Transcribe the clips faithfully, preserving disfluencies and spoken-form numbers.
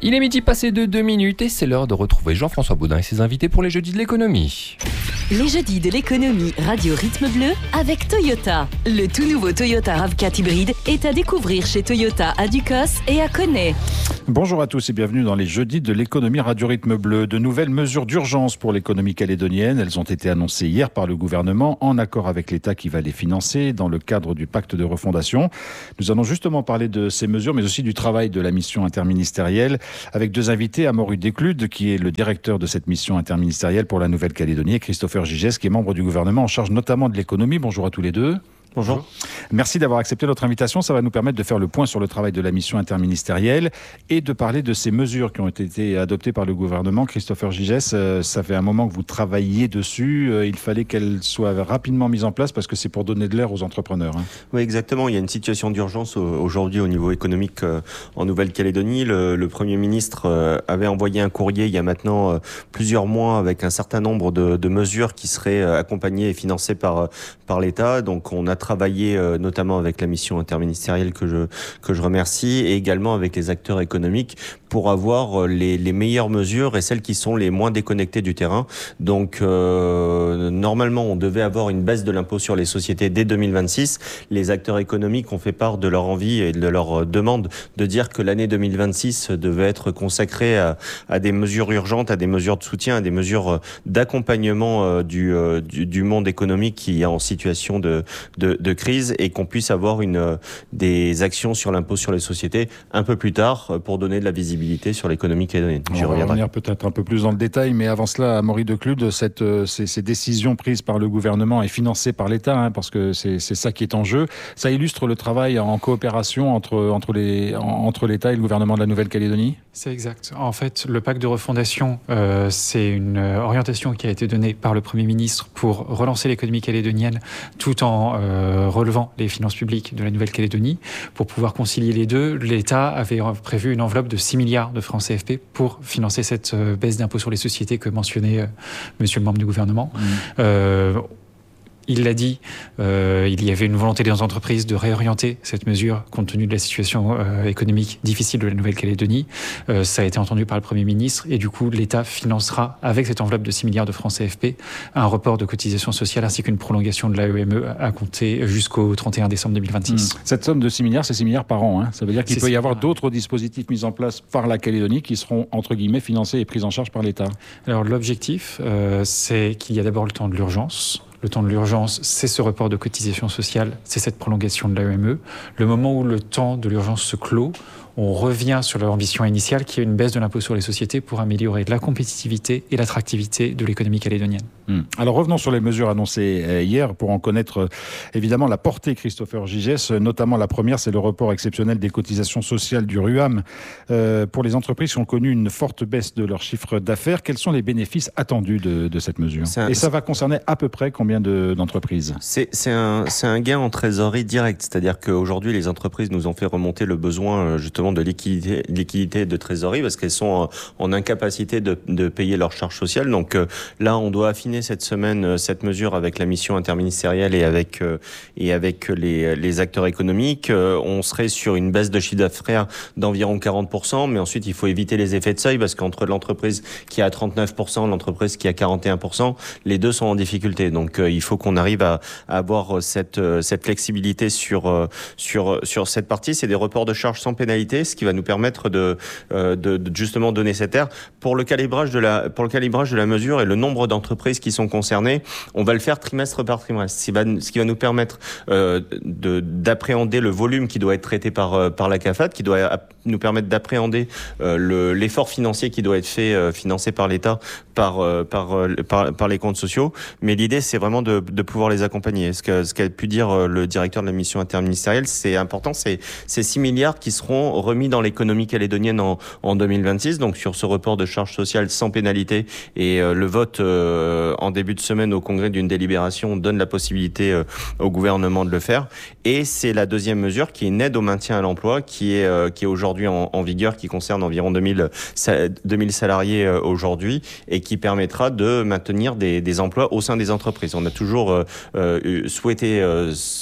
Il est midi passé de deux minutes et c'est l'heure de retrouver Jean-François Baudin et ses invités pour les jeudis de l'économie. Les jeudis de l'économie Radio Rythme Bleu avec Toyota. Le tout nouveau Toyota RAV quatre hybride est à découvrir chez Toyota à Ducos et à Connay. Bonjour à tous et bienvenue dans les jeudis de l'économie Radio Rythme Bleu. De nouvelles mesures d'urgence pour l'économie calédonienne. Elles ont été annoncées hier par le gouvernement en accord avec l'État qui va les financer dans le cadre du pacte de refondation. Nous allons justement parler de ces mesures mais aussi du travail de la mission interministérielle avec deux invités, Amaury Descludes qui est le directeur de cette mission interministérielle pour la Nouvelle-Calédonie et Christopher Gigès qui est membre du gouvernement en charge notamment de l'économie. Bonjour à tous les deux. Bonjour. Merci d'avoir accepté notre invitation. Ça va nous permettre de faire le point sur le travail de la mission interministérielle et de parler de ces mesures qui ont été adoptées par le gouvernement. Christopher Gigès, ça fait un moment que vous travailliez dessus. Il fallait qu'elles soient rapidement mises en place parce que c'est pour donner de l'air aux entrepreneurs. Hein. Oui, exactement. Il y a une situation d'urgence aujourd'hui au niveau économique en Nouvelle-Calédonie. Le, le Premier ministre avait envoyé un courrier il y a maintenant plusieurs mois avec un certain nombre de, de mesures qui seraient accompagnées et financées par, par l'État. Donc on a travaillé euh, notamment avec la mission interministérielle que je que je remercie et également avec les acteurs économiques pour avoir les, les meilleures mesures et celles qui sont les moins déconnectées du terrain. Donc euh, normalement on devait avoir une baisse de l'impôt sur les sociétés dès deux mille vingt-six. Les acteurs économiques ont fait part de leur envie et de leur demande de dire que l'année deux mille vingt-six devait être consacrée à, à des mesures urgentes, à des mesures de soutien, à des mesures d'accompagnement euh, du, euh, du, du monde économique qui est en situation de, de de crise et qu'on puisse avoir une, des actions sur l'impôt sur les sociétés un peu plus tard pour donner de la visibilité sur l'économie calédonienne. On va revenir peut-être un peu plus dans le détail, mais avant cela, Amaury Descludes, cette, ces, ces décisions prises par le gouvernement et financées par l'État, hein, parce que c'est, c'est ça qui est en jeu, ça illustre le travail en coopération entre, entre, les, entre l'État et le gouvernement de la Nouvelle-Calédonie ? C'est exact. En fait, le pacte de refondation, euh, c'est une orientation qui a été donnée par le Premier ministre pour relancer l'économie calédonienne tout en euh, relevant les finances publiques de la Nouvelle-Calédonie. Pour pouvoir concilier les deux, l'État avait prévu une enveloppe de six milliards de francs C F P pour financer cette euh, baisse d'impôt sur les sociétés que mentionnait euh, monsieur le membre du gouvernement. Mmh. Euh, Il l'a dit, euh, il y avait une volonté des entreprises de réorienter cette mesure compte tenu de la situation euh, économique difficile de la Nouvelle-Calédonie. Euh, ça a été entendu par le Premier ministre et du coup l'État financera avec cette enveloppe de six milliards de francs C F P un report de cotisation sociale ainsi qu'une prolongation de l'A E M E à compter jusqu'au trente et un décembre deux mille vingt-six. Mmh. Cette somme de six milliards, c'est six milliards par an. Hein. Ça veut dire qu'il c'est peut y avoir d'autres dispositifs mis en place par la Calédonie qui seront entre guillemets financés et pris en charge par l'État. Alors l'objectif, euh, c'est qu'il y a d'abord le temps de l'urgence. Le temps de l'urgence, c'est ce report de cotisation sociale, c'est cette prolongation de l'A E M E. Le moment où le temps de l'urgence se clôt, on revient sur l'ambition initiale qui est une baisse de l'impôt sur les sociétés pour améliorer la compétitivité et l'attractivité de l'économie calédonienne. Mmh. Alors revenons sur les mesures annoncées hier pour en connaître évidemment la portée, Christopher Gigès. Notamment la première, c'est le report exceptionnel des cotisations sociales du RUAM euh, pour les entreprises qui ont connu une forte baisse de leur chiffre d'affaires. Quels sont les bénéfices attendus de, de cette mesure ? un, Et ça va concerner à peu près combien de, d'entreprises ? C'est, c'est, un, c'est un gain en trésorerie direct, c'est-à-dire qu'aujourd'hui les entreprises nous ont fait remonter le besoin justement de liquidité, liquidité de trésorerie parce qu'elles sont en, en incapacité de, de payer leurs charges sociales. Donc euh, là, on doit affiner cette semaine euh, cette mesure avec la mission interministérielle et avec euh, et avec les, les acteurs économiques. Euh, on serait sur une baisse de chiffre d'affaires d'environ quarante pour cent, mais ensuite il faut éviter les effets de seuil parce qu'entre l'entreprise qui est à trente-neuf pour cent, l'entreprise qui est à quarante et un pour cent, les deux sont en difficulté. Donc euh, il faut qu'on arrive à, à avoir cette euh, cette flexibilité sur euh, sur sur cette partie. C'est des reports de charges sans pénalité, ce qui va nous permettre de, euh, de, de justement donner cet air. Pour le calibrage de la, pour le calibrage de la mesure et le nombre d'entreprises qui sont concernées, on va le faire trimestre par trimestre, ce qui va, ce qui va nous permettre euh, de, d'appréhender le volume qui doit être traité par, par la CAFAT, qui doit nous permettre d'appréhender euh, le, l'effort financier qui doit être fait, euh, financé par l'État, par, euh, par, euh, par, par les comptes sociaux. Mais l'idée, c'est vraiment de, de pouvoir les accompagner. Ce, que, ce qu'a pu dire euh, le directeur de la mission interministérielle, c'est important, c'est ces six milliards qui seront remis dans l'économie calédonienne en, en deux mille vingt-six, donc sur ce report de charges sociales sans pénalité et euh, le vote euh, en début de semaine au Congrès d'une délibération donne la possibilité euh, au gouvernement de le faire. Et c'est la deuxième mesure qui est une aide au maintien à l'emploi qui est, euh, qui est aujourd'hui en, en vigueur, qui concerne environ deux mille, deux mille salariés euh, aujourd'hui et qui permettra de maintenir des, des emplois au sein des entreprises. On a toujours euh, euh, souhaité euh,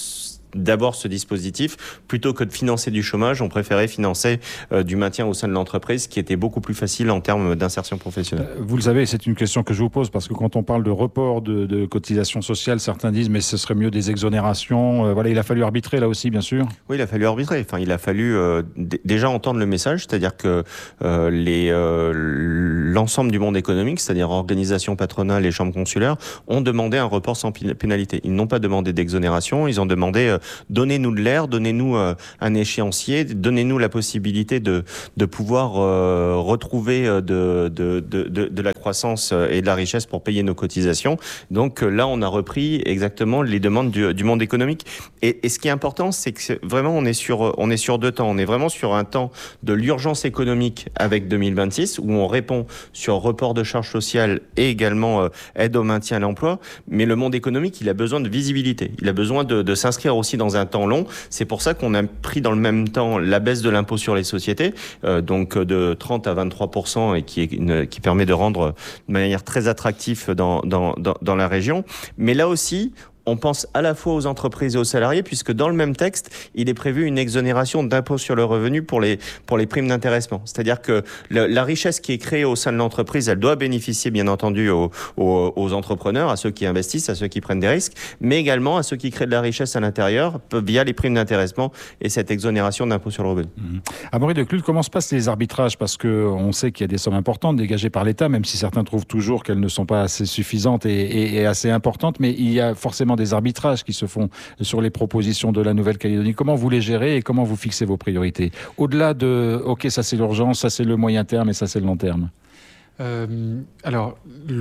d'abord ce dispositif, plutôt que de financer du chômage, on préférait financer euh, du maintien au sein de l'entreprise, qui était beaucoup plus facile en termes d'insertion professionnelle. Vous le savez, c'est une question que je vous pose, parce que quand on parle de report de, de cotisations sociales, certains disent mais ce serait mieux des exonérations. Euh, voilà, il a fallu arbitrer là aussi, bien sûr. Oui, il a fallu arbitrer. Enfin, il a fallu euh, d- déjà entendre le message, c'est-à-dire que euh, les, euh, l'ensemble du monde économique, c'est-à-dire organisations patronales et chambres consulaires, ont demandé un report sans pénalité. Ils n'ont pas demandé d'exonération, ils ont demandé euh, donnez-nous de l'air, donnez-nous euh, un échéancier, donnez-nous la possibilité de, de pouvoir euh, retrouver de, de, de, de, de la croissance et de la richesse pour payer nos cotisations. Donc là, on a repris exactement les demandes du, du monde économique. Et, et ce qui est important, c'est que vraiment, on est sur, on est sur deux temps. On est vraiment sur un temps de l'urgence économique avec deux mille vingt-six, où on répond sur report de charges sociales et également euh, aide au maintien à l'emploi. Mais le monde économique, il a besoin de visibilité. Il a besoin de, de s'inscrire aussi dans un temps long. C'est pour ça qu'on a pris dans le même temps la baisse de l'impôt sur les sociétés, euh, donc de trente à vingt-trois pour cent, et qui, est une, qui permet de rendre de manière très attractive dans, dans, dans, dans la région. Mais là aussi, on pense à la fois aux entreprises et aux salariés, puisque dans le même texte, il est prévu une exonération d'impôt sur le revenu pour les, pour les primes d'intéressement. C'est-à-dire que le, la richesse qui est créée au sein de l'entreprise, elle doit bénéficier, bien entendu, aux, aux, aux entrepreneurs, à ceux qui investissent, à ceux qui prennent des risques, mais également à ceux qui créent de la richesse à l'intérieur via les primes d'intéressement et cette exonération d'impôt sur le revenu. Mmh. Amaury Declude, comment se passent les arbitrages? Parce qu'on sait qu'il y a des sommes importantes dégagées par l'État, même si certains trouvent toujours qu'elles ne sont pas assez suffisantes et, et, et assez importantes, mais il y a forcément des arbitrages qui se font sur les propositions de la Nouvelle-Calédonie. Comment vous les gérez et comment vous fixez vos priorités? Au-delà de, ok, ça c'est l'urgence, ça c'est le moyen terme et ça c'est le long terme. Euh, alors,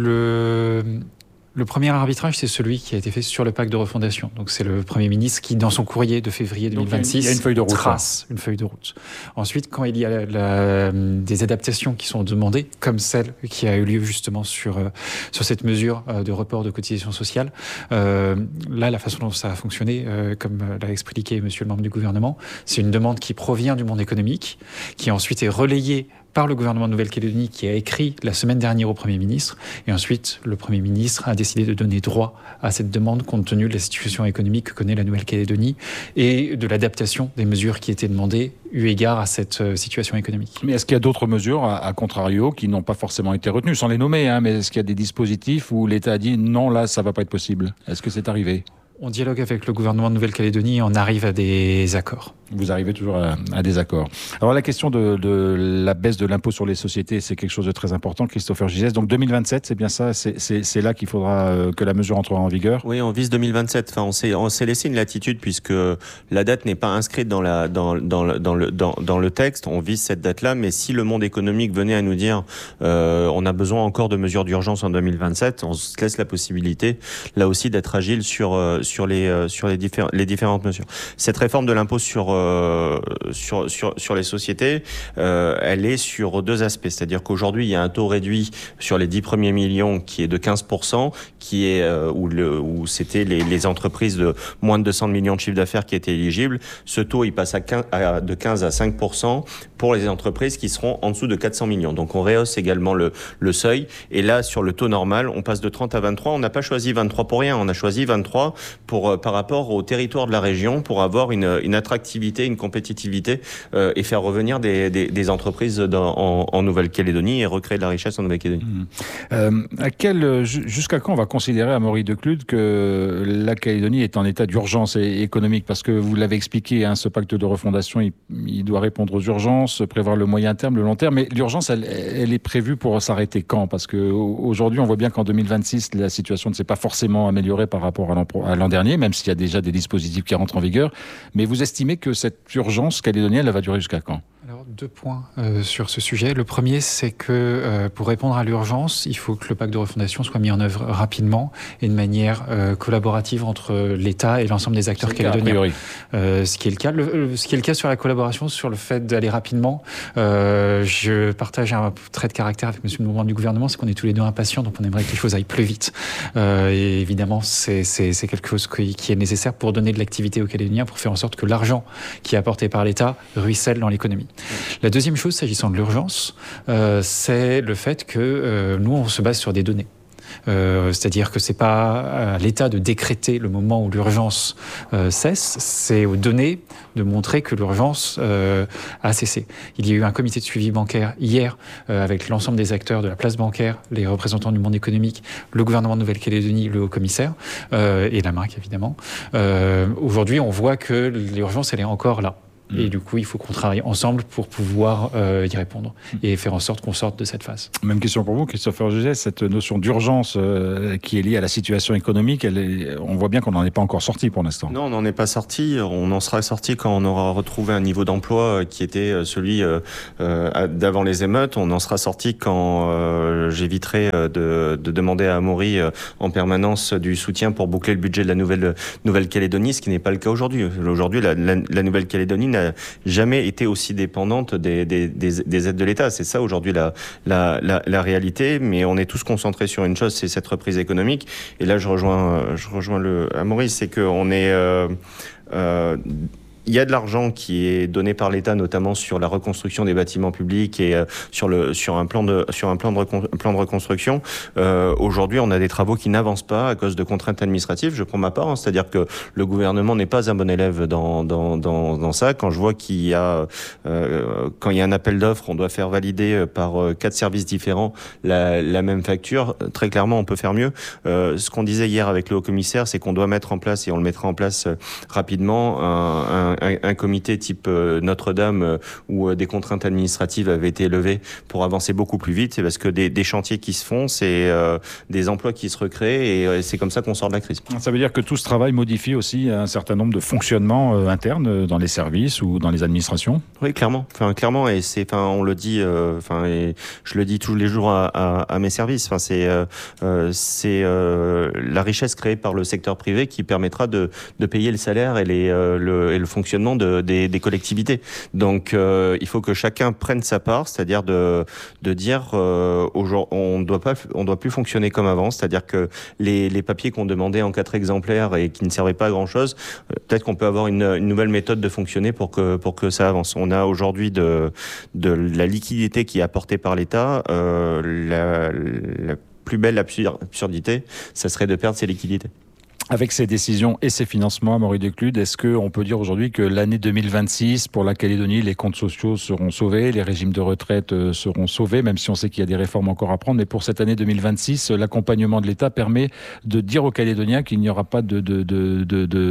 le... Le premier arbitrage, c'est celui qui a été fait sur le pacte de refondation. Donc, c'est le Premier ministre qui, dans son courrier de février deux mille vingt-six, Donc, il y a une feuille de route, trace une feuille de route. Ensuite, quand il y a la, la, des adaptations qui sont demandées, comme celle qui a eu lieu justement sur, euh, sur cette mesure euh, de report de cotisation sociale, euh, là, la façon dont ça a fonctionné, euh, comme l'a expliqué monsieur le membre du gouvernement, c'est une demande qui provient du monde économique, qui ensuite est relayée par le gouvernement de Nouvelle-Calédonie, qui a écrit la semaine dernière au Premier ministre. Et ensuite, le Premier ministre a décidé de donner droit à cette demande compte tenu de la situation économique que connaît la Nouvelle-Calédonie et de l'adaptation des mesures qui étaient demandées eu égard à cette euh, situation économique. Mais est-ce qu'il y a d'autres mesures, à, à contrario, qui n'ont pas forcément été retenues, sans les nommer, hein, mais est-ce qu'il y a des dispositifs où l'État a dit non, là, ça ne va pas être possible? Est-ce que c'est arrivé? On dialogue avec le gouvernement de Nouvelle-Calédonie et on arrive à des accords. Vous arrivez toujours à, à des accords. Alors la question de, de la baisse de l'impôt sur les sociétés, c'est quelque chose de très important, Christopher Gizès. Donc deux mille vingt-sept, c'est bien ça, c'est, c'est, c'est là qu'il faudra euh, que la mesure entrera en vigueur? Oui, on vise deux mille vingt-sept. Enfin, on s'est, on s'est laissé une latitude puisque la date n'est pas inscrite dans, la, dans, dans, dans, le, dans, dans le texte. On vise cette date-là, mais si le monde économique venait à nous dire euh, on a besoin encore de mesures d'urgence en deux mille vingt-sept, on se laisse la possibilité, là aussi, d'être agile sur, euh, sur, les, euh, sur les, diffé- les différentes mesures. Cette réforme de l'impôt sur... Euh, Sur, sur, sur les sociétés, euh, elle est sur deux aspects. C'est-à-dire qu'aujourd'hui, il y a un taux réduit sur les dix premiers millions qui est de quinze pour cent, qui est, euh, où, le, où c'était les, les entreprises de moins de deux cents millions de chiffre d'affaires qui étaient éligibles. Ce taux, il passe à quinze, à, de quinze à cinq pour cent pour les entreprises qui seront en dessous de quatre cents millions. Donc, on rehausse également le, le seuil. Et là, sur le taux normal, on passe de trente à vingt-trois. On n'a pas choisi vingt-trois pour rien. On a choisi vingt-trois pour, euh, par rapport au territoire de la région pour avoir une, une attractivité, une compétitivité euh, et faire revenir des, des, des entreprises dans, en, en Nouvelle-Calédonie et recréer de la richesse en Nouvelle-Calédonie. Mmh. Euh, à quel, jusqu'à quand on va considérer, Amaury Declude, que la Calédonie est en état d'urgence économique? Parce que vous l'avez expliqué, hein, ce pacte de refondation, il, il doit répondre aux urgences, prévoir le moyen terme, le long terme, mais l'urgence, elle, elle est prévue pour s'arrêter quand? Parce qu'aujourd'hui, on voit bien qu'en deux mille vingt-six, la situation ne s'est pas forcément améliorée par rapport à l'an, à l'an dernier, même s'il y a déjà des dispositifs qui rentrent en vigueur. Mais vous estimez que cette urgence calédonienne, elle va durer jusqu'à quand? Alors, deux points euh, sur ce sujet. Le premier, c'est que euh, pour répondre à l'urgence, il faut que le pacte de refondation soit mis en œuvre rapidement et de manière euh, collaborative entre l'État et l'ensemble des acteurs calédoniens. Euh, ce qui est le cas, le, ce qui est le cas sur la collaboration, sur le fait d'aller rapidement. Euh, je partage un trait de caractère avec Monsieur le membre du gouvernement, c'est qu'on est tous les deux impatients, donc on aimerait que les choses aillent plus vite. Euh, et évidemment, c'est, c'est, c'est quelque chose qui, qui est nécessaire pour donner de l'activité aux Calédoniens, pour faire en sorte que l'argent qui est apporté par l'État ruisselle dans l'économie. La deuxième chose, s'agissant de l'urgence, euh, c'est le fait que euh, nous, on se base sur des données. Euh, c'est-à-dire que c'est pas à l'État de décréter le moment où l'urgence euh, cesse, c'est aux données de montrer que l'urgence euh, a cessé. Il y a eu un comité de suivi bancaire hier euh, avec l'ensemble des acteurs de la place bancaire, les représentants du monde économique, le gouvernement de Nouvelle-Calédonie, le haut-commissaire euh, et la M A C évidemment. Euh, aujourd'hui, on voit que l'urgence, elle est encore là. Et du coup, il faut qu'on travaille ensemble pour pouvoir euh, y répondre et faire en sorte qu'on sorte de cette phase. Même question pour vous, Christopher Gégès. Cette notion d'urgence euh, qui est liée à la situation économique, elle est, on voit bien qu'on n'en est pas encore sorti pour l'instant. Non, on n'en est pas sorti. On en sera sorti quand on aura retrouvé un niveau d'emploi qui était celui euh, d'avant les émeutes. On en sera sorti quand euh, j'éviterai de, de demander à Amaury euh, en permanence du soutien pour boucler le budget de la Nouvelle, Nouvelle-Calédonie, ce qui n'est pas le cas aujourd'hui. Aujourd'hui, la, la, la Nouvelle-Calédonie n'a jamais été aussi dépendante des, des, des, des aides de l'État. C'est ça aujourd'hui la, la, la, la réalité, mais on est tous concentrés sur une chose, c'est cette reprise économique. Et là, je rejoins, je rejoins le Amaury, c'est qu'on est... Euh, euh, il y a de l'argent qui est donné par l'État, notamment sur la reconstruction des bâtiments publics et euh, sur le sur un plan de sur un plan de recon, plan de reconstruction. Euh, aujourd'hui, on a des travaux qui n'avancent pas à cause de contraintes administratives. Je prends ma part, hein, c'est-à-dire que le gouvernement n'est pas un bon élève dans dans dans, dans ça. Quand je vois qu'il y a euh, quand il y a un appel d'offres, on doit faire valider par euh, quatre services différents la, la même facture. Très clairement, on peut faire mieux. Euh, ce qu'on disait hier avec le haut-commissaire, c'est qu'on doit mettre en place et on le mettra en place euh, rapidement un, un Un, un comité type euh, Notre-Dame euh, où euh, des contraintes administratives avaient été levées pour avancer beaucoup plus vite. C'est parce que des, des chantiers qui se font, c'est euh, des emplois qui se recréent et euh, c'est comme ça qu'on sort de la crise. Ça veut dire que tout ce travail modifie aussi un certain nombre de fonctionnements euh, internes dans les services ou dans les administrations ? Oui, clairement. Enfin, clairement, et c'est, enfin, on le dit, euh, enfin, et je le dis tous les jours à, à, à mes services. Enfin, c'est, euh, c'est euh, la richesse créée par le secteur privé qui permettra de, de payer le salaire et, les, euh, le, et le fonctionnement De, des, des collectivités. Donc, euh, il faut que chacun prenne sa part, c'est-à-dire de, de dire euh, on doit pas, on doit plus fonctionner comme avant, c'est-à-dire que les, les papiers qu'on demandait en quatre exemplaires et qui ne servaient pas à grand-chose, euh, peut-être qu'on peut avoir une, une nouvelle méthode de fonctionner pour que pour que ça avance. On a aujourd'hui de, de la liquidité qui est apportée par l'État. Euh, la, la plus belle absurdité, ça serait de perdre ces liquidités. Avec ces décisions et ces financements, Amaury Declude, est-ce qu'on peut dire aujourd'hui que l'année deux mille vingt-six, pour la Calédonie, les comptes sociaux seront sauvés, les régimes de retraite seront sauvés, même si on sait qu'il y a des réformes encore à prendre, mais pour cette année deux mille vingt-six, l'accompagnement de l'État permet de dire aux Calédoniens qu'il n'y aura pas de, de, de, de, de,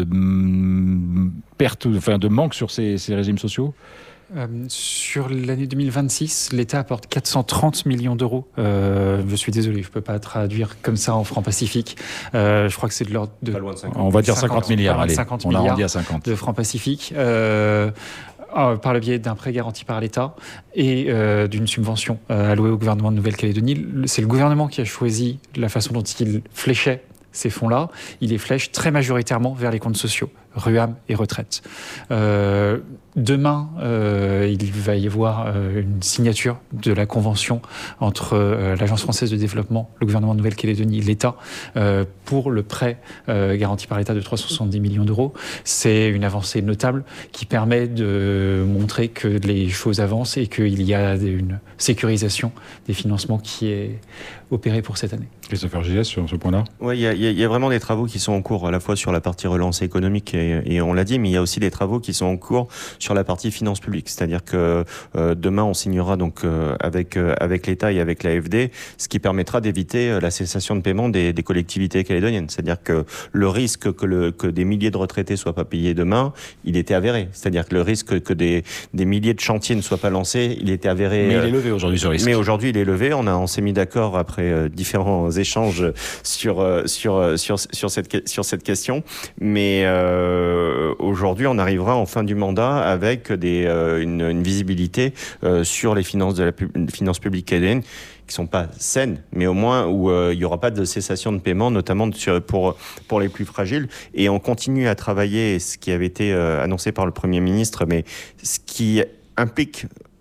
de perte, enfin de manque sur ces, ces régimes sociaux ? Euh, sur l'année deux mille vingt-six, l'État apporte quatre cent trente millions d'euros. Euh, je suis désolé, je ne peux pas traduire comme ça en francs Pacifique. Euh, je crois que c'est de l'ordre de... Pas loin de cinquante. On va dire cinquante, cinquante milliards, allez, cinquante on milliards arrondit à cinquante. De francs Pacifique. Euh, par le biais d'un prêt garanti par l'État et euh, d'une subvention euh, allouée au gouvernement de Nouvelle-Calédonie. C'est le gouvernement qui a choisi la façon dont il fléchait ces fonds-là. Il les flèche très majoritairement vers les comptes sociaux, R U A M et retraite. Euh, demain, euh, il va y avoir euh, une signature de la convention entre euh, l'Agence française de développement, le gouvernement de Nouvelle-Calédonie, l'État, euh, pour le prêt euh, garanti par l'État de trois cent soixante-dix millions d'euros. C'est une avancée notable qui permet de montrer que les choses avancent et qu'il y a une sécurisation des financements qui est opérée pour cette année. Christopher Gégès, sur ce point-là ? Oui, il y, y, y a vraiment des travaux qui sont en cours, à la fois sur la partie relance économique, et, et on l'a dit, mais il y a aussi des travaux qui sont en cours sur la partie finances publiques. C'est-à-dire que euh, demain, on signera donc euh, avec euh, avec l'État et avec l'A F D, ce qui permettra d'éviter euh, la cessation de paiement des, des collectivités calédoniennes. C'est-à-dire que le risque que, le, que des milliers de retraités soient pas payés demain, il était avéré. C'est-à-dire que le risque que des, des milliers de chantiers ne soient pas lancés, il était avéré. Mais il est levé aujourd'hui, ce risque. Mais aujourd'hui, il est levé. On, a, on s'est mis d'accord après euh, différents échanges sur, euh, sur, sur, sur, cette, sur cette question. Mais euh, aujourd'hui, on arrivera en fin du mandat avec des, euh, une, une visibilité euh, sur les finances de la pu- finances publiques calédoniennes qui sont pas saines, mais au moins où euh, il y aura pas de cessation de paiement, notamment sur, pour pour les plus fragiles. Et on continue à travailler, ce qui avait été euh, annoncé par le Premier ministre, mais ce qui implique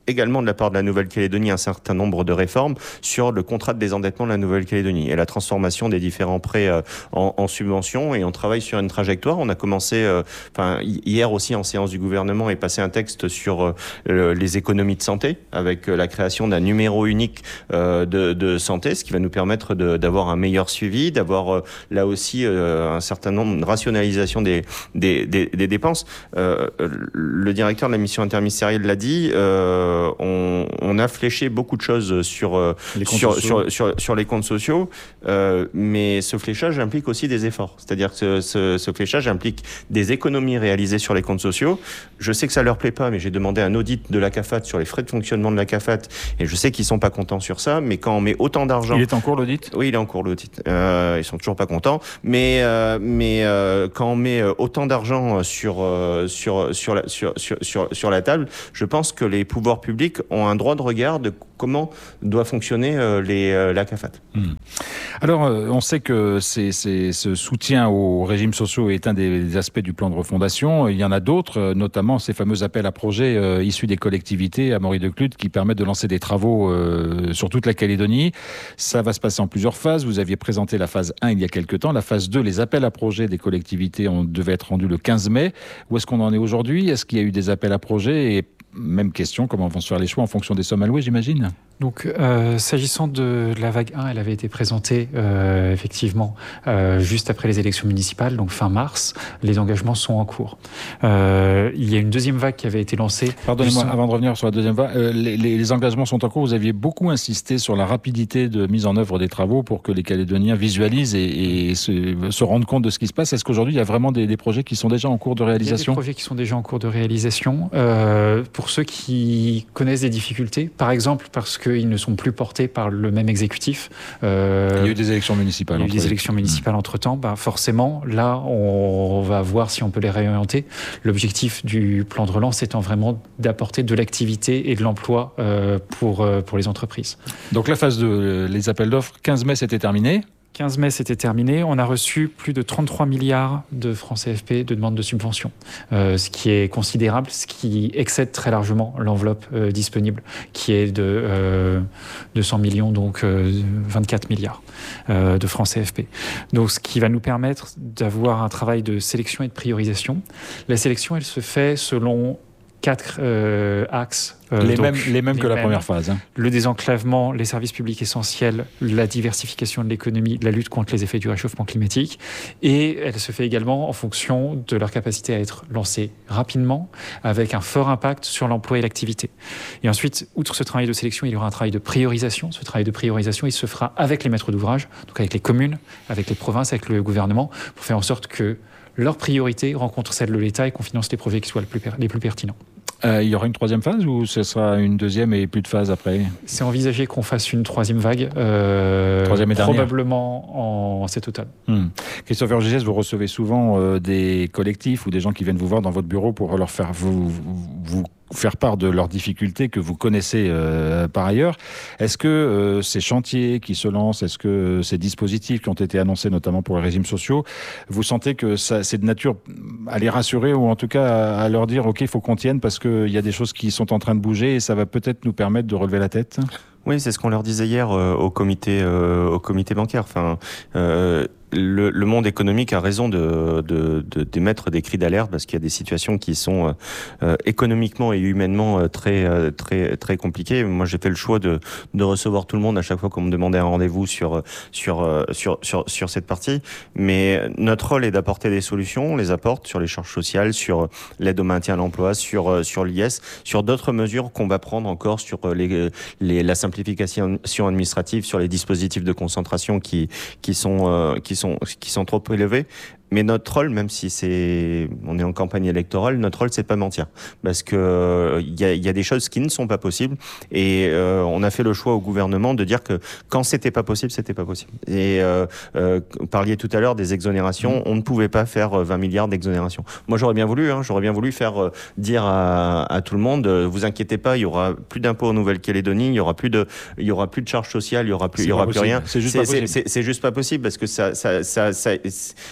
également de la part de la Nouvelle-Calédonie un certain nombre de réformes sur le contrat de désendettement de la Nouvelle-Calédonie et la transformation des différents prêts euh, en, en subventions. Et on travaille sur une trajectoire. On a commencé, euh, enfin hier aussi en séance du gouvernement, est passé un texte sur euh, les économies de santé avec euh, la création d'un numéro unique euh, de, de santé, ce qui va nous permettre de, d'avoir un meilleur suivi, d'avoir euh, là aussi euh, un certain nombre de rationalisation des, des, des, des dépenses. Euh, le directeur de la mission interministérielle l'a dit, euh, on, on a fléché beaucoup de choses sur, euh, sur, sur, sur, sur les comptes sociaux, euh, mais ce fléchage implique aussi des efforts. C'est-à-dire que ce, ce, ce fléchage implique des économies réalisées sur les comptes sociaux. Je sais que ça leur plaît pas, mais j'ai demandé un audit de la CAFAT sur les frais de fonctionnement de la CAFAT, et je sais qu'ils sont pas contents sur ça, mais quand on met autant d'argent... Il est en cours l'audit ? Oui, il est en cours l'audit. Euh, ils sont toujours pas contents, mais, euh, mais euh, quand on met autant d'argent sur, euh, sur, sur, la, sur, sur, sur, sur la table, je pense que les pouvoirs publics ont un droit de regard de comment doit fonctionner euh, les, euh, la CAFAT. Mmh. Alors, euh, on sait que c'est, c'est, ce soutien aux régimes sociaux est un des, des aspects du plan de refondation. Il y en a d'autres, euh, notamment ces fameux appels à projets euh, issus des collectivités à Maury-de-Clute qui permettent de lancer des travaux euh, sur toute la Calédonie. Ça va se passer en plusieurs phases. Vous aviez présenté la phase un il y a quelques temps. La phase deux, les appels à projets des collectivités, on devait être rendus le quinze mai. Où est-ce qu'on en est aujourd'hui ? Est-ce qu'il y a eu des appels à projets ? Et même question, comment vont se faire les choix en fonction des sommes allouées, j'imagine ? Donc, euh, s'agissant de la vague un, elle avait été présentée euh, effectivement euh, juste après les élections municipales, donc fin mars. Les engagements sont en cours. Euh, il y a une deuxième vague qui avait été lancée. Pardonnez-moi, juste... avant de revenir sur la deuxième vague, euh, les, les, les engagements sont en cours. Vous aviez beaucoup insisté sur la rapidité de mise en œuvre des travaux pour que les Calédoniens visualisent et, et se, se rendent compte de ce qui se passe. Est-ce qu'aujourd'hui, il y a vraiment des, des projets qui sont déjà en cours de réalisation ? Il y a des projets qui sont déjà en cours de réalisation. Euh, pour ceux qui connaissent des difficultés, par exemple parce que qu'ils ne sont plus portés par le même exécutif. Euh, il y a eu des élections municipales. Il y a eu des élections municipales entre-temps. Ben forcément, là, on va voir si on peut les réorienter. L'objectif du plan de relance étant vraiment d'apporter de l'activité et de l'emploi euh, pour, euh, pour les entreprises. Donc la phase de les appels d'offres, quinze mai, c'était terminé. quinze mai, c'était terminé. On a reçu plus de trente-trois milliards de francs C F P de demandes de subventions, euh, ce qui est considérable, ce qui excède très largement l'enveloppe euh, disponible, qui est de euh, deux cents millions, donc euh, vingt-quatre milliards euh, de francs C F P. Donc, ce qui va nous permettre d'avoir un travail de sélection et de priorisation. La sélection, elle se fait selon quatre euh, axes. Euh, les, donc, mêmes, les mêmes les que mêmes. La première phase. Hein. Le désenclavement, les services publics essentiels, la diversification de l'économie, la lutte contre les effets du réchauffement climatique. Et elle se fait également en fonction de leur capacité à être lancée rapidement, avec un fort impact sur l'emploi et l'activité. Et ensuite, outre ce travail de sélection, il y aura un travail de priorisation. Ce travail de priorisation, il se fera avec les maîtres d'ouvrage, donc avec les communes, avec les provinces, avec le gouvernement, pour faire en sorte que leurs priorités rencontrent celles de l'État et qu'on finance les projets qui soient les plus, per- les plus pertinents. Euh, il y aura une troisième phase ou ce sera une deuxième et plus de phase après ? C'est envisagé qu'on fasse une troisième vague, euh, troisième et probablement en cet automne. Hum. Christopher Gigès, vous recevez souvent euh, des collectifs ou des gens qui viennent vous voir dans votre bureau pour leur faire vous, vous faire part de leurs difficultés que vous connaissez euh, par ailleurs. Est-ce que euh, ces chantiers qui se lancent, est-ce que euh, ces dispositifs qui ont été annoncés notamment pour les régimes sociaux, vous sentez que ça, c'est de nature à les rassurer ou en tout cas à, à leur dire ok, il faut qu'on tienne parce qu'il y a des choses qui sont en train de bouger et ça va peut-être nous permettre de relever la tête ? Oui, c'est ce qu'on leur disait hier euh, au comité euh, au comité bancaire. Enfin, euh, le, le monde économique a raison de, de, de d'émettre des cris d'alerte parce qu'il y a des situations qui sont euh, économiquement et humainement euh, très euh, très très compliquées. Moi, j'ai fait le choix de de recevoir tout le monde à chaque fois qu'on me demandait un rendez-vous sur sur sur sur sur cette partie. Mais notre rôle est d'apporter des solutions. On les apporte sur les charges sociales, sur l'aide au maintien à l'emploi, sur sur l'I S, sur d'autres mesures qu'on va prendre encore sur les les la simplification simplification administrative sur les dispositifs de concentration qui qui sont euh, qui sont qui sont trop élevés. Mais notre rôle, même si c'est, on est en campagne électorale, notre rôle c'est de pas mentir, parce que il euh, y a, il y a des choses qui ne sont pas possibles, et euh, on a fait le choix au gouvernement de dire que quand c'était pas possible, c'était pas possible. Et euh, euh, vous parliez tout à l'heure des exonérations, on ne pouvait pas faire vingt milliards d'exonérations. Moi, j'aurais bien voulu, hein, j'aurais bien voulu faire euh, dire à, à tout le monde, euh, vous inquiétez pas, il y aura plus d'impôts en Nouvelle-Calédonie, il y aura plus de, il y aura plus de charges sociales, il y aura plus, il y aura plus rien. C'est juste, c'est, c'est, c'est, c'est juste pas possible parce que ça, ça, ça, ça, ça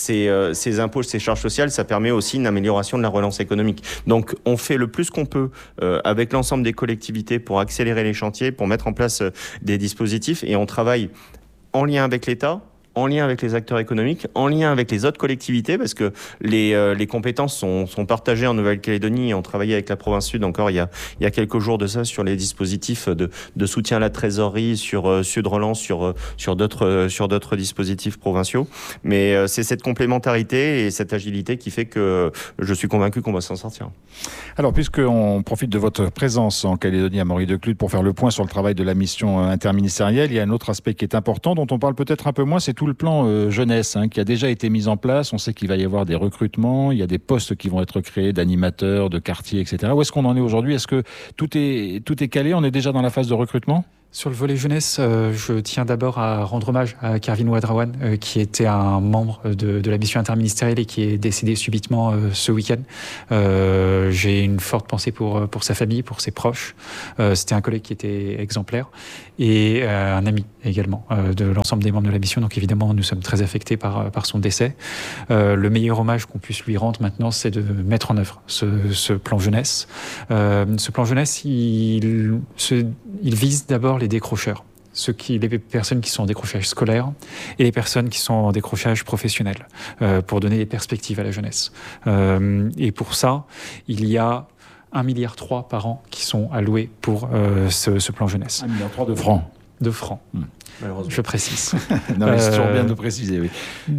ces, euh, ces impôts, ces charges sociales, ça permet aussi une amélioration de la relance économique. Donc, on fait le plus qu'on peut euh, avec l'ensemble des collectivités pour accélérer les chantiers, pour mettre en place euh, des dispositifs, et on travaille en lien avec l'État, en lien avec les acteurs économiques, en lien avec les autres collectivités, parce que les, euh, les compétences sont, sont partagées en Nouvelle-Calédonie. On travaillait avec la province sud encore il y a, il y a quelques jours de ça sur les dispositifs de, de soutien à la trésorerie, sur euh, Sud Relance, sur, euh, sur, d'autres, euh, sur d'autres dispositifs provinciaux. Mais euh, c'est cette complémentarité et cette agilité qui fait que je suis convaincu qu'on va s'en sortir. Alors, puisqu'on profite de votre présence en Calédonie à Morille-de-Clude pour faire le point sur le travail de la mission interministérielle, il y a un autre aspect qui est important, dont on parle peut-être un peu moins, c'est tout le plan euh, jeunesse hein, qui a déjà été mis en place. On sait qu'il va y avoir des recrutements, il y a des postes qui vont être créés d'animateurs, de quartiers, et cetera. Où est-ce qu'on en est aujourd'hui? Est-ce que tout est, tout est calé? On est déjà dans la phase de recrutement? Sur le volet jeunesse, euh, je tiens d'abord à rendre hommage à Karvin Wadrawan, euh, qui était un membre de, de la mission interministérielle et qui est décédé subitement euh, ce week-end. Euh, j'ai une forte pensée pour, pour sa famille, pour ses proches. Euh, c'était un collègue qui était exemplaire et euh, un ami également euh, de l'ensemble des membres de la mission. Donc évidemment, nous sommes très affectés par, par son décès. Euh, le meilleur hommage qu'on puisse lui rendre maintenant, c'est de mettre en œuvre ce, ce plan jeunesse. Euh, ce plan jeunesse, il, ce, il vise d'abord les décrocheurs, ceux qui, les personnes qui sont en décrochage scolaire et les personnes qui sont en décrochage professionnel, euh, pour donner des perspectives à la jeunesse. Euh, et pour ça, il y a un virgule trois milliard par an qui sont alloués pour euh, ce, ce plan jeunesse. un virgule trois milliard de francs. De francs, mmh. Je précise. Non, mais c'est toujours euh, bien de préciser, oui.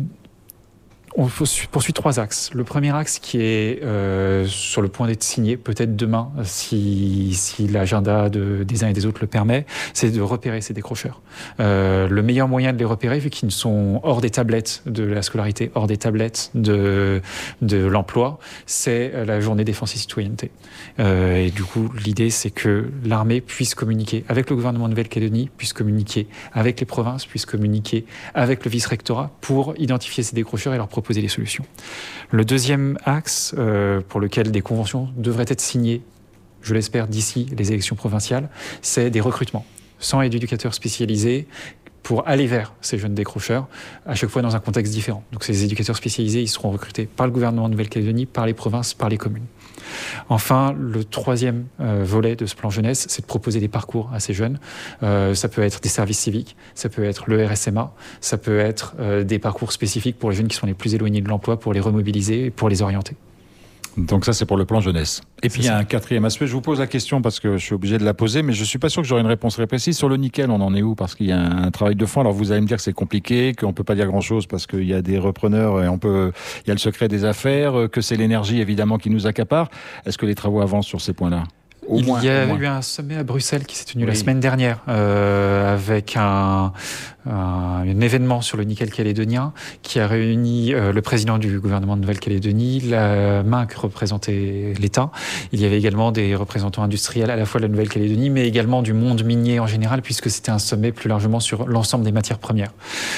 On poursuit trois axes. Le premier axe qui est euh, sur le point d'être signé, peut-être demain, si, si l'agenda de, des uns et des autres le permet, c'est de repérer ces décrocheurs. Euh, le meilleur moyen de les repérer, vu qu'ils sont hors des tablettes de la scolarité, hors des tablettes de, de l'emploi, c'est la journée défense et citoyenneté. Euh, et du coup, l'idée, c'est que l'armée puisse communiquer avec le gouvernement de Nouvelle-Calédonie, puisse communiquer avec les provinces, puisse communiquer avec le vice-rectorat pour identifier ces décrocheurs et leur proposer des solutions. Le deuxième axe, euh, pour lequel des conventions devraient être signées, je l'espère, d'ici les élections provinciales, c'est des recrutements. cent éducateurs spécialisés pour aller vers ces jeunes décrocheurs, à chaque fois dans un contexte différent. Donc ces éducateurs spécialisés, ils seront recrutés par le gouvernement de Nouvelle-Calédonie, par les provinces, par les communes. Enfin, le troisième euh, volet de ce plan jeunesse, c'est de proposer des parcours à ces jeunes. Euh, ça peut être des services civiques, ça peut être le R S M A, ça peut être euh, des parcours spécifiques pour les jeunes qui sont les plus éloignés de l'emploi, pour les remobiliser et pour les orienter. Donc ça, c'est pour le plan jeunesse. Et puis, il y a un quatrième aspect. Je vous pose la question parce que je suis obligé de la poser, mais je ne suis pas sûr que j'aurai une réponse très précise. Sur le nickel, on en est où? Parce qu'il y a un travail de fond. Alors, vous allez me dire que c'est compliqué, qu'on ne peut pas dire grand-chose parce qu'il y a des repreneurs et on peut... il y a le secret des affaires, que c'est l'énergie, évidemment, qui nous accapare. Est-ce que les travaux avancent sur ces points-là? Au Il moins, y a au moins. eu un sommet à Bruxelles qui s'est tenu Oui. la semaine dernière euh, avec un, un, un événement sur le nickel calédonien qui a réuni euh, le président du gouvernement de Nouvelle-Calédonie, la M A C représentait l'État. Il y avait également des représentants industriels à la fois de la Nouvelle-Calédonie mais également du monde minier en général puisque c'était un sommet plus largement sur l'ensemble des matières premières.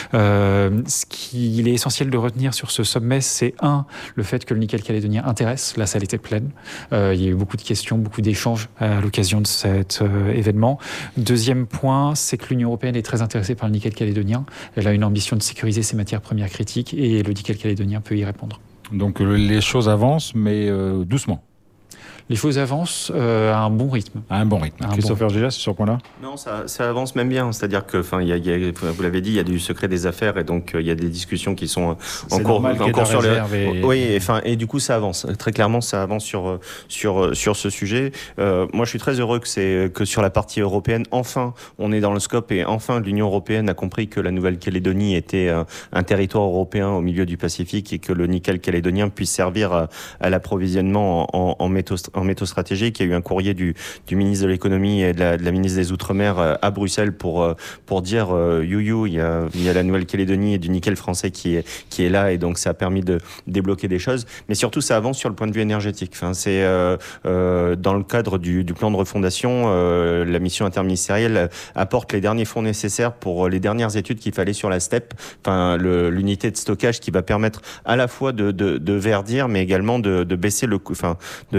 Euh, ce qu'il est essentiel de retenir sur ce sommet, c'est un, le fait que le nickel calédonien intéresse. La salle était pleine. Euh, il y a eu beaucoup de questions, beaucoup d'échanges à l'occasion de cet euh, événement. Deuxième point, c'est que l'Union européenne est très intéressée par le nickel calédonien. Elle a une ambition de sécuriser ses matières premières critiques et le nickel calédonien peut y répondre. Donc les choses avancent, mais euh, doucement. Les choses avancent euh, à un bon rythme. À un bon rythme. Un Christophe bon... Ergélas, sur ce point-là? Non, ça, ça avance même bien. C'est-à-dire que, enfin, il y a, il y a, vous l'avez dit, il y a du secret des affaires et donc euh, il y a des discussions qui sont en cours, en cours sur le. Et... Oui, et, enfin, et du coup, ça avance. Très clairement, ça avance sur sur sur ce sujet. Euh, moi, je suis très heureux que c'est que sur la partie européenne, enfin, on est dans le scope et enfin, l'Union européenne a compris que la Nouvelle-Calédonie était un, un territoire européen au milieu du Pacifique et que le nickel calédonien puisse servir à, à l'approvisionnement en, en, en métaux en métaux stratégiques. Il y a eu un courrier du, du ministre de l'économie et de la, de la ministre des Outre-mer à Bruxelles pour, pour dire euh, you you, il y a, il y a la Nouvelle-Calédonie et du nickel français qui est, qui est là et donc ça a permis de débloquer des choses. Mais surtout, ça avance sur le point de vue énergétique. Enfin, c'est euh, euh, dans le cadre du, du plan de refondation, euh, la mission interministérielle apporte les derniers fonds nécessaires pour les dernières études qu'il fallait sur la STEP, enfin le, l'unité de stockage qui va permettre à la fois de, de, de verdir, mais également de, de baisser le, enfin de baisser un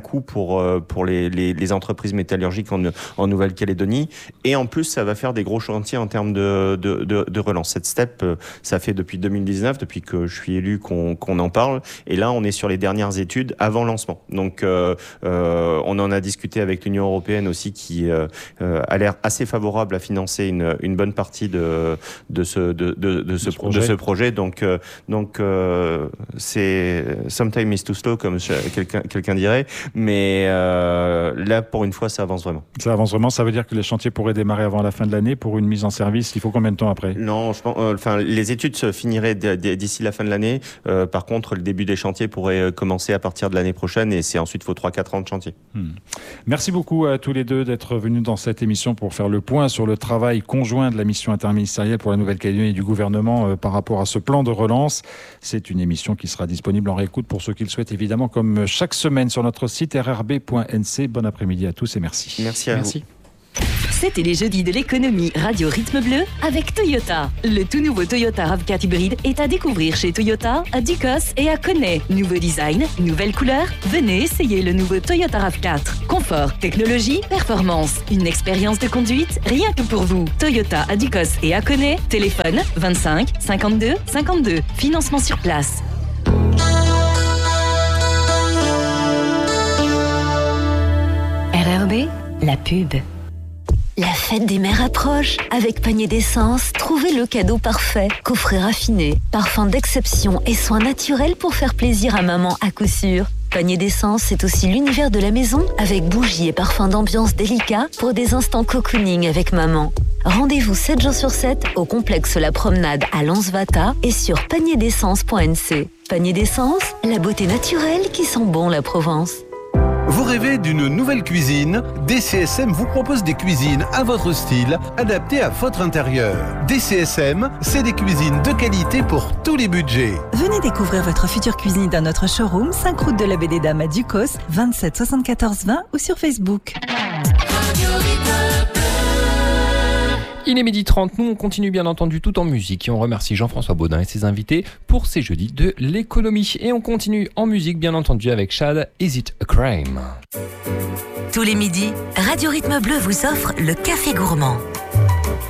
coup pour euh, pour les, les les entreprises métallurgiques en en Nouvelle-Calédonie. Et en plus, ça va faire des gros chantiers en termes de de de, de relance. Cette STEP, euh, ça fait depuis deux mille dix-neuf, depuis que je suis élu, qu'on qu'on en parle. Et là, on est sur les dernières études avant lancement. Donc, euh, euh, on en a discuté avec l'Union européenne aussi, qui euh, euh, a l'air assez favorable à financer une une bonne partie de de ce de de, de ce, projet. de ce projet. Donc euh, donc euh, c'est sometimes is too slow, comme quelqu'un quelqu'un dirait, mais euh, là pour une fois ça avance vraiment. Ça avance vraiment, ça veut dire que les chantiers pourraient démarrer avant la fin de l'année pour une mise en service. Il faut combien de temps après? Non, je pense, euh, enfin les études se finiraient d- d- d'ici la fin de l'année. Euh, par contre, le début des chantiers pourrait commencer à partir de l'année prochaine, et c'est ensuite il faut trois quatre ans de chantier. Hmm. Merci beaucoup à tous les deux d'être venus dans cette émission pour faire le point sur le travail conjoint de la mission interministérielle pour la Nouvelle-Calédonie et du gouvernement euh, par rapport à ce plan de relance. C'est une émission qui sera disponible en réécoute pour ceux qui le souhaitent, évidemment, comme chaque semaine sur notre site r r b point n c. Bon après-midi à tous et merci. Merci à Merci. vous. C'était les jeudis de l'économie Radio Rythme Bleu avec Toyota. Le tout nouveau Toyota RAV quatre hybride est à découvrir chez Toyota, à Ducos et à Conet. Nouveau design, nouvelle couleur. Venez essayer le nouveau Toyota RAV quatre. Confort, technologie, performance. Une expérience de conduite rien que pour vous. Toyota à Ducos et à Conet. Téléphone vingt-cinq cinquante-deux cinquante-deux. Financement sur place. R R B, la pub. La fête des mères approche. Avec Panier d'essence, trouvez le cadeau parfait. Coffret raffiné, parfum d'exception et soins naturels pour faire plaisir à maman à coup sûr. Panier d'essence, c'est aussi l'univers de la maison avec bougies et parfums d'ambiance délicats pour des instants cocooning avec maman. Rendez-vous sept jours sur sept au complexe La Promenade à Lansvata et sur panier d'essence point n c. Panier d'essence, la beauté naturelle qui sent bon la Provence. Vous rêvez d'une nouvelle cuisine? D C S M vous propose des cuisines à votre style, adaptées à votre intérieur. D C S M, c'est des cuisines de qualité pour tous les budgets. Venez découvrir votre future cuisine dans notre showroom, cinq route de la Baie des Dames à Ducos, vingt-sept soixante-quatorze vingt ou sur Facebook. Il est midi trente, nous on continue bien entendu tout en musique et on remercie Jean-François Baudin et ses invités pour ces jeudis de l'économie. Et on continue en musique bien entendu avec Chad, Is It a Crime? Tous les midis, Radio Rythme Bleu vous offre le Café Gourmand.